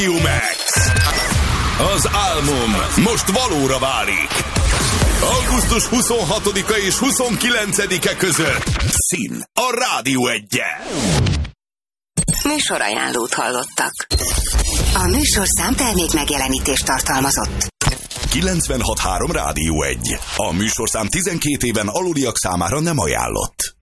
Max. Az álmom most valóra válik. Augusztus 26-a és 29-e között Szín a Rádió 1-en. Műsorajánlót hallottak. A műsorszám termék megjelenítést tartalmazott. 96.3 Rádió 1. A műsorszám 12 éven aluliak számára nem ajánlott.